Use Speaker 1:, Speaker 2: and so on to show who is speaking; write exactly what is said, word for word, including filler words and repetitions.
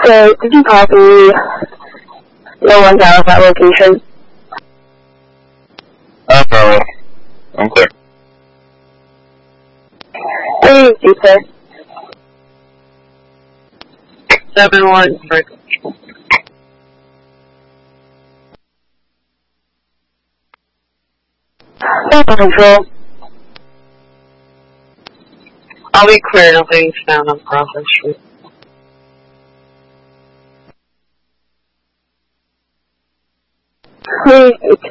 Speaker 1: Okay, did you copy no one's out of that location?
Speaker 2: Uh, probably. I'm clear.
Speaker 1: What do you do, sir?
Speaker 3: seven one six.
Speaker 1: That's control.
Speaker 3: I'll be clear, nothing's found on Process Street.
Speaker 1: Please